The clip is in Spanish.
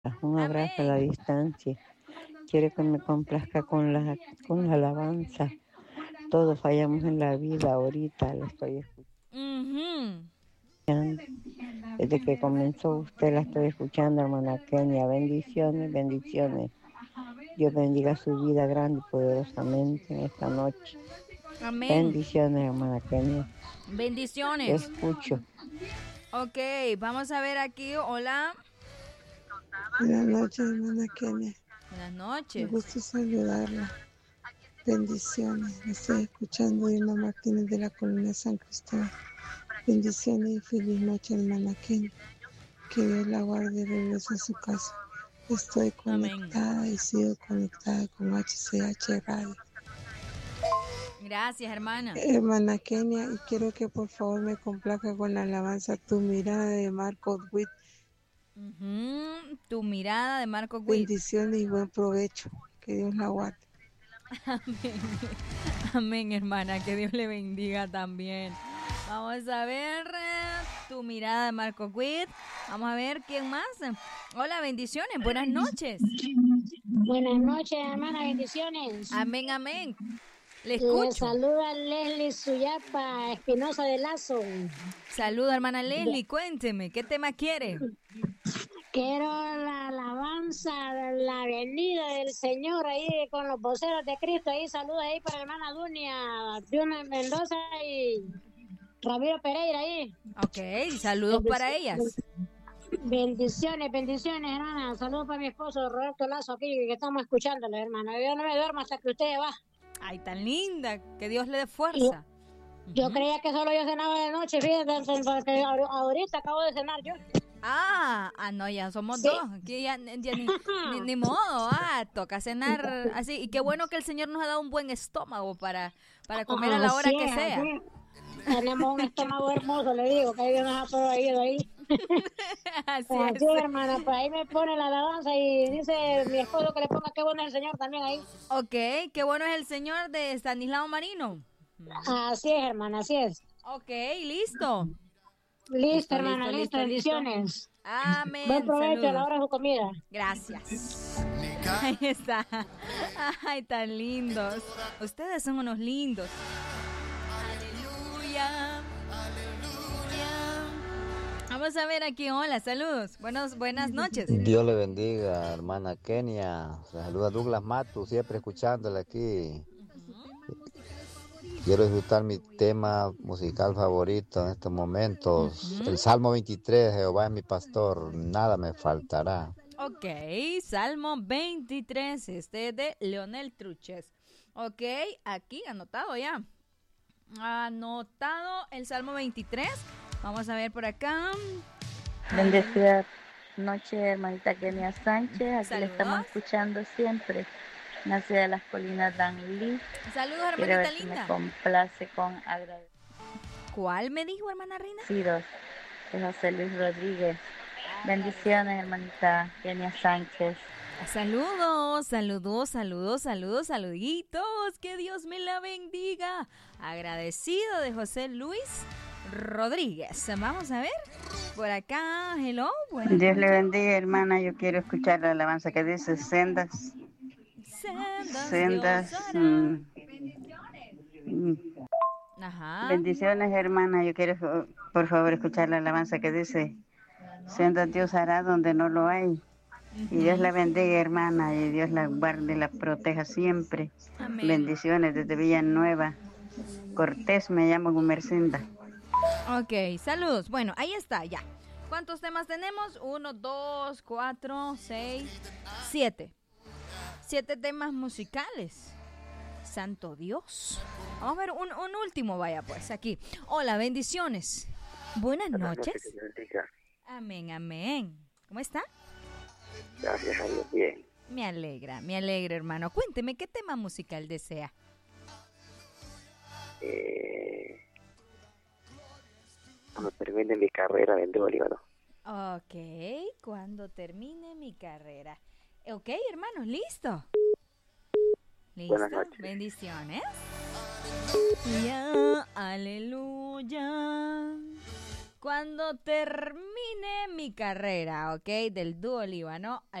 Un abrazo a la Amén. distancia. Quiero que me complazca con la alabanza. Todos fallamos en la vida, ahorita la estoy Ujú. escuchando. Desde que comenzó usted la estoy escuchando, hermana Kenia. Bendiciones, bendiciones. Dios bendiga su vida grande y poderosamente en esta noche. Amén. Bendiciones, hermana Kenia. Te Bendiciones. escucho. Ok, vamos a ver aquí. Hola. Buenas noches, hermana Kenia. Buenas Un noches. gusto saludarla. Bendiciones. La estoy escuchando de Irma Martínez de la Colonia San Cristóbal. Bendiciones y feliz noche, hermana Kenia. Que Dios la guarde y regrese a su casa. Estoy Amén. conectada y sigo conectada con HCH Radio. Gracias, hermana. Hermana Kenia, y quiero que por favor me complazca con la alabanza Tu mirada de Marco Witt. Tu mirada de Marco Witt. Bendiciones y buen provecho. Que Dios la guarde. Amén. Amén, hermana. Que Dios le bendiga también. Vamos a ver tu mirada de Marco Witt. Vamos a ver quién más. Hola, bendiciones. Buenas noches. Buenas noches, hermana, bendiciones. Amén, amén. Le Le escucho. saluda Leslie Suyapa Espinosa de Lazo. Saluda, hermana Leslie. Cuénteme, ¿qué tema quiere? Quiero la alabanza, la venida del Señor ahí con los voceros de Cristo. Ahí saludos ahí para la hermana Dunia Mendoza y Ramiro Pereira ahí. Ok, saludos para ellas. Bendiciones, bendiciones, hermana. Saludos para mi esposo Roberto Lazo aquí, que estamos escuchándolo, hermana. Yo no me duermo hasta que usted va. Ay, tan linda. Que Dios le dé fuerza. Yo creía que solo yo cenaba de noche, fíjate, porque ahorita acabo de cenar yo. No, ya somos Sí. dos. Aquí ya ni modo. Toca cenar así. Y qué bueno que el Señor nos ha dado un buen estómago para comer a la hora que sea. Así. Tenemos un estómago hermoso, le digo, que Dios nos ha proveído ahí. Así Así, es. hermana, pues ahí me pone la alabanza y dice mi esposo que le ponga qué bueno es el Señor también ahí. Ok, qué bueno es el Señor de Stanislao Marino. Así es, hermana, así es. Ok, listo. Listo, hermana, listo, bendiciones. Amén. Buen provecho a la Saludos. hora de su comida. Gracias. Ahí está. Ay, tan lindos. Ustedes son unos lindos. Aleluya. Vamos a ver aquí. Hola, saludos. Buenas noches. Dios le bendiga, hermana Kenia. Saluda a Douglas Matus, siempre escuchándole aquí. Quiero disfrutar mi tema musical favorito en estos momentos. El Salmo 23, Jehová es mi pastor, nada me faltará. Ok, Salmo 23, de Leonel Truches. Ok, aquí anotado ya. Anotado el Salmo 23. Vamos a ver por acá. Bendecida noche, hermanita Kenia Sánchez. Aquí Saludos. le estamos escuchando siempre. Nacida de las colinas Danlí. Saludos, Quiero hermanita ver si linda. me complace con agradecidos ¿Cuál me dijo, hermana Reina? de José Luis Rodríguez. Bendiciones, hermanita Kenia Sánchez. Saludos, saluditos. Que Dios me la bendiga. Agradecido de José Luis Rodríguez. Vamos a ver. Por acá, hello. Dios le bendiga, hermana. Yo quiero escuchar la alabanza que dice sendas. Ajá. Bendiciones, hermana. Yo quiero, por favor, escuchar la alabanza que dice sendas Dios hará donde no lo hay. Y Dios la bendiga, hermana, y Dios la guarde y la proteja siempre. Amén. Bendiciones desde Villanueva. Cortés, me llamo Gumercinda. Ok, saludos. Bueno, ahí está, ya. ¿Cuántos temas tenemos? 1, 2, 4, 6, 7. 7 temas musicales. Santo Dios. Vamos a ver un último, vaya pues, aquí. Hola, bendiciones. Buenas noches. Amén, amén. ¿Cómo está? Gracias a Dios, bien. Me alegra, hermano. Cuénteme, ¿qué tema musical desea? Cuando termine mi carrera del Líbano. Ok, cuando termine mi carrera. Ok, hermanos, ¿listo? ¿Listo? Buenas noches. Bendiciones. Aleluya, aleluya. Cuando termine mi carrera, ¿ok? Del dúo líbano.